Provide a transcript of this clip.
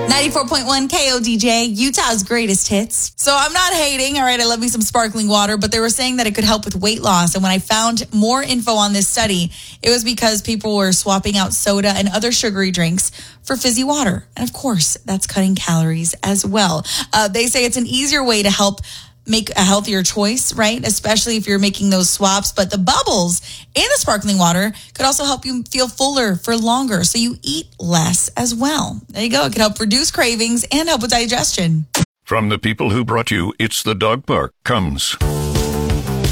94.1 KODJ, Utah's greatest hits. So I'm not hating, all right, I love me some sparkling water, but they were saying that it could help with weight loss. And when I found more info on this study, it was because people were swapping out soda and other sugary drinks for fizzy water. And of course, that's cutting calories as well. They say it's an easier way to help make a healthier choice, right? Especially if you're making those swaps. But the bubbles in the sparkling water could also help you feel fuller for longer, so you eat less as well. There you go. It can help reduce cravings and help with digestion. From the people who brought you It's the Dog Park comes